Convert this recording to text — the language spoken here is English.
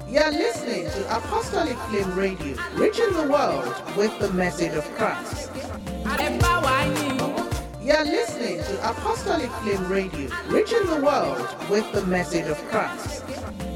You're listening to Apostolic Flame Radio, reaching the world with the message of Christ. You're listening to Apostolic Flame Radio, reaching the world with the message of Christ.